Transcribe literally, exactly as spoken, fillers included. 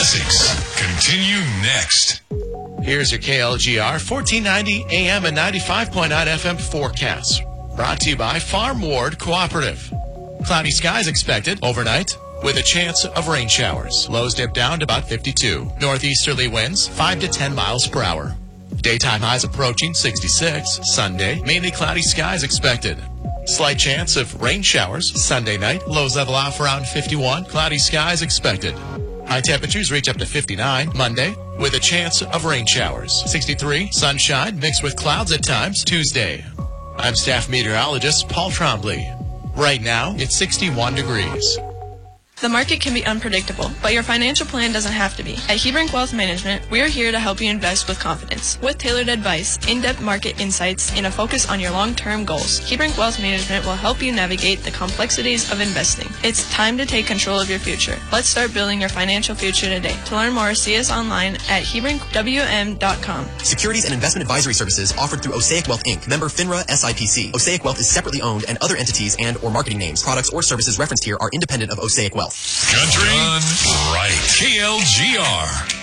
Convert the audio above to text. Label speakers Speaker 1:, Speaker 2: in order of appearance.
Speaker 1: Classics continue next.
Speaker 2: Here's your K L G R fourteen ninety A M and ninety-five point nine F M forecast. Brought to you by Farm Ward Cooperative. Cloudy skies expected overnight with a chance of rain showers. Lows dip down to about fifty-two. Northeasterly winds five to ten miles per hour. Daytime highs approaching sixty-six. Sunday, mainly cloudy skies expected. Slight chance of rain showers Sunday night. Lows level off around fifty-one. Cloudy skies expected. High temperatures reach up to fifty-nine Monday with a chance of rain showers. sixty-three, sunshine mixed with clouds at times Tuesday. I'm staff meteorologist Paul Trombley. Right now, it's sixty-one degrees.
Speaker 3: The market can be unpredictable, but your financial plan doesn't have to be. At Hebrink Wealth Management, we are here to help you invest with confidence. With tailored advice, in-depth market insights, and a focus on your long-term goals, Hebrink Wealth Management will help you navigate the complexities of investing. It's time to take control of your future. Let's start building your financial future today. To learn more, see us online at hebrink w m dot com.
Speaker 4: Securities and investment advisory services offered through Osaic Wealth Incorporated. Member FINRA S I P C. Osaic Wealth is separately owned, and other entities and or marketing names, products, or services referenced here are independent of Osaic Wealth.
Speaker 1: Country Done Right. K L G R.